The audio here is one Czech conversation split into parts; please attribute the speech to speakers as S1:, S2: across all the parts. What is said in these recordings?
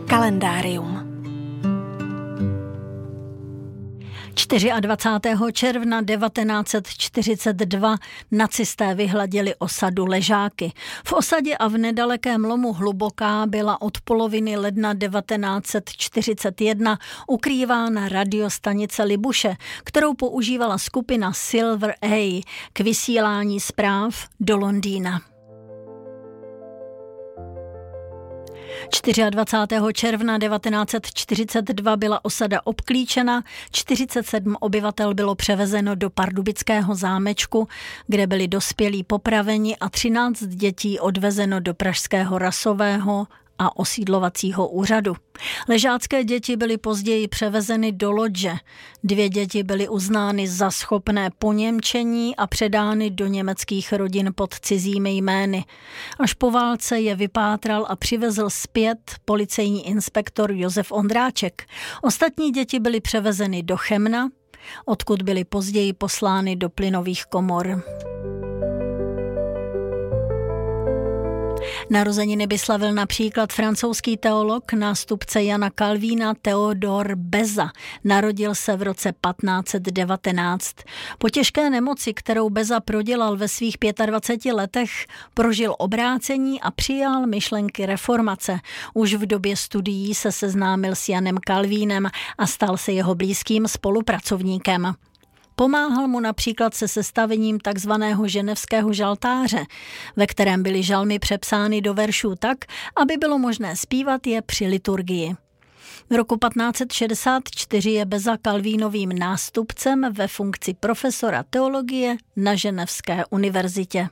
S1: Kalendárium. 24. června 1942 nacisté vyhladili osadu Ležáky. V osadě a v nedalekém lomu Hluboká byla od poloviny ledna 1941 ukrývána radiostanice Libuše, kterou používala skupina Silver A k vysílání zpráv do Londýna. 24. června 1942 byla osada obklíčena, 47 obyvatel bylo převezeno do pardubického zámečku, kde byli dospělí popraveni a 13 dětí odvezeno do pražského rasového a osídlovacího úřadu. Ležácké děti byly později převezeny do Lodže. 2 děti byly uznány za schopné poněmčení a předány do německých rodin pod cizími jmény. Až po válce je vypátral a přivezl zpět policejní inspektor Josef Ondráček. Ostatní děti byly převezeny do Chemna, odkud byly později poslány do plynových komor. Narozeniny by slavil například francouzský teolog, nástupce Jana Kalvína Theodor Beza. Narodil se v roce 1519. Po těžké nemoci, kterou Beza prodělal ve svých 25 letech, prožil obrácení a přijal myšlenky reformace. Už v době studií se seznámil s Janem Kalvínem a stal se jeho blízkým spolupracovníkem. Pomáhal mu například se sestavením takzvaného ženevského žaltáře, ve kterém byly žalmy přepsány do veršů tak, aby bylo možné zpívat je při liturgii. V roku 1564 je Beza Kalvínovým nástupcem ve funkci profesora teologie na Ženevské univerzitě.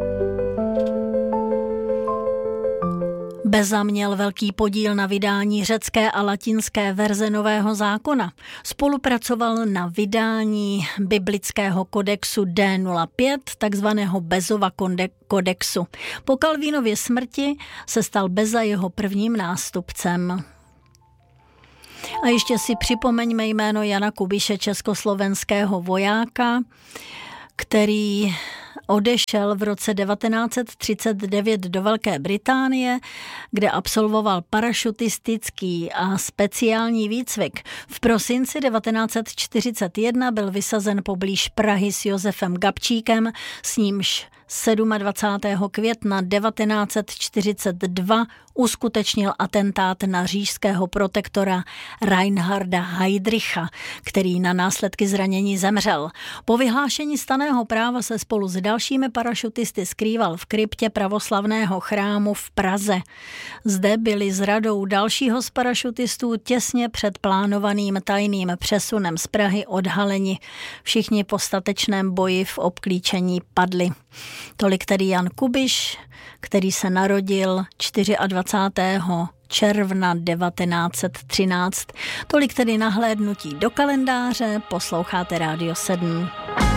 S1: Beza měl velký podíl na vydání řecké a latinské verze Nového zákona. Spolupracoval na vydání biblického kodexu D05, takzvaného Bezova kodexu. Po Kalvínově smrti se stal Beza jeho prvním nástupcem. A ještě si připomeňme jméno Jana Kubiše, československého vojáka, který odešel v roce 1939 do Velké Británie, kde absolvoval parašutistický a speciální výcvik. V prosinci 1941 byl vysazen poblíž Prahy s Josefem Gabčíkem, s nímž 27. května 1942 uskutečnil atentát na říšského protektora Reinharda Heydricha, který na následky zranění zemřel. Po vyhlášení stanného práva se spolu s dalšími parašutisty skrýval v kryptě pravoslavného chrámu v Praze. Zde byli s radou dalšího z parašutistů těsně před plánovaným tajným přesunem z Prahy odhaleni. Všichni po statečném boji v obklíčení padli. Tolik tedy Jan Kubiš, který se narodil 24. června 1913. Tolik tedy nahlédnutí do kalendáře, posloucháte Rádio 7.